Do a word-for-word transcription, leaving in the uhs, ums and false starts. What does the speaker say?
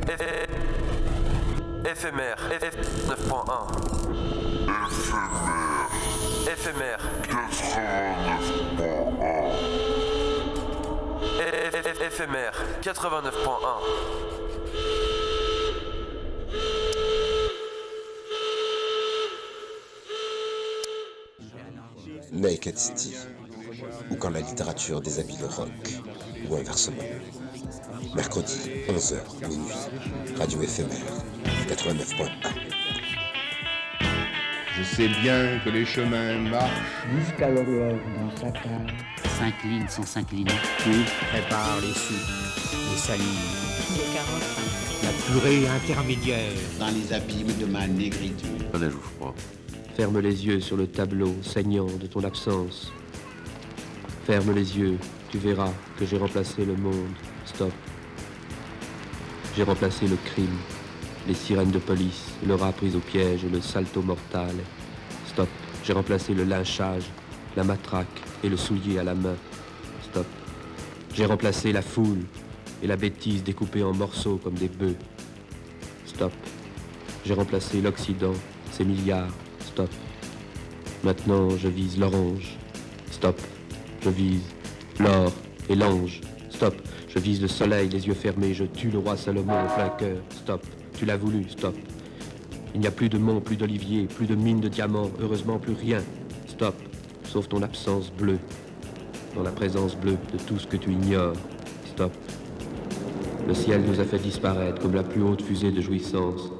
Éphémère. neuf point un. Éphémère. Éphémère. quatre-vingt-neuf point un. Naked City, ou quand la littérature déshabille le rock, ou inversement. Mercredi, onze heures, minuit, radio éphémère, quatre-vingt-neuf point un. Je sais bien que les chemins marchent jusqu'à l'horloge dans sa cage. Cinq lignes sans s'incliner. Qui prépare les soupes, les salines, les carottes, la purée intermédiaire. Dans les abîmes de ma négritude. La joue froid. Ferme les yeux sur le tableau saignant de ton absence. Ferme les yeux, tu verras que j'ai remplacé le monde. Stop. J'ai remplacé le crime, les sirènes de police, le rat pris au piège et le salto mortal. Stop. J'ai remplacé le lynchage, la matraque et le soulier à la main. Stop. J'ai remplacé la foule et la bêtise découpée en morceaux comme des bœufs. Stop. J'ai remplacé l'Occident, ses milliards. Stop. Maintenant, je vise l'orange. Stop. Je vise l'or et l'ange. Stop. Je vise le soleil, les yeux fermés. Je tue le roi Salomon en plein cœur. Stop. Tu l'as voulu. Stop. Il n'y a plus de monts, plus d'oliviers, plus de mines de diamants. Heureusement, plus rien. Stop. Sauf ton absence bleue. Dans la présence bleue de tout ce que tu ignores. Stop. Le ciel nous a fait disparaître comme la plus haute fusée de jouissance.